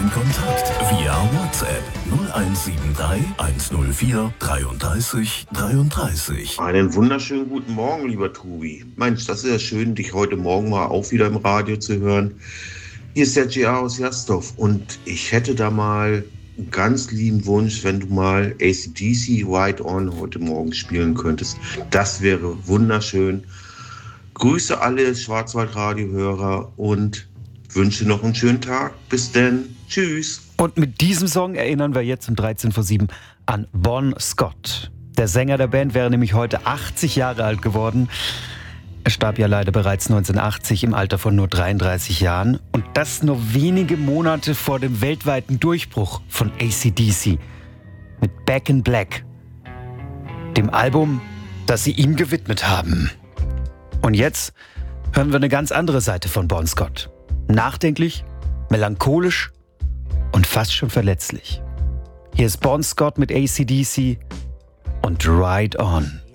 in Kontakt via WhatsApp 0173 104 33 33. Einen wunderschönen guten Morgen, lieber Tobi. Mensch, das ist ja schön, dich heute Morgen mal auch wieder im Radio zu hören. Hier ist der GA aus Jastorf und ich hätte da mal einen ganz lieben Wunsch, wenn du mal AC/DC Ride On heute Morgen spielen könntest. Das wäre wunderschön. Grüße alle Schwarzwaldradio-Hörer und wünsche noch einen schönen Tag. Bis denn. Tschüss. Und mit diesem Song erinnern wir jetzt um 13:07 an Bon Scott. Der Sänger der Band wäre nämlich heute 80 Jahre alt geworden. Er starb ja leider bereits 1980 im Alter von nur 33 Jahren. Und das nur wenige Monate vor dem weltweiten Durchbruch von AC/DC mit Back in Black, dem Album, das sie ihm gewidmet haben. Und jetzt hören wir eine ganz andere Seite von Bon Scott. Nachdenklich, melancholisch und fast schon verletzlich. Hier ist Bon Scott mit AC/DC und Ride On.